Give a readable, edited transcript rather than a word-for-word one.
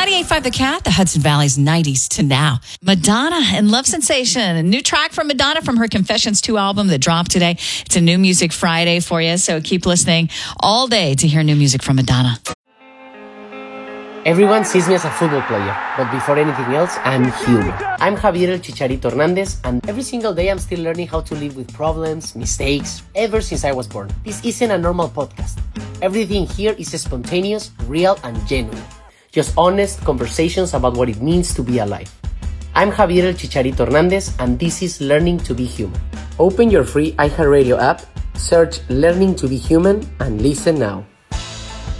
98.5 The Cat, the Hudson Valley's 90s to now. Madonna and Love Sensation, a new track from Madonna from her Confessions 2 album that dropped today. It's a New Music Friday for you, so keep listening all day to hear new music from Madonna. Everyone sees me as a football player, but before anything else, I'm human. I'm Javier El Chicharito Hernandez, and every single day I'm still learning how to live with problems, mistakes, ever since I was born. This isn't a normal podcast. Everything here is spontaneous, real, and genuine. Just honest conversations about what it means to be alive. I'm Javier El Chicharito Hernandez, and this is Learning to be Human. Open your free iHeartRadio app, search Learning to be Human, and listen now.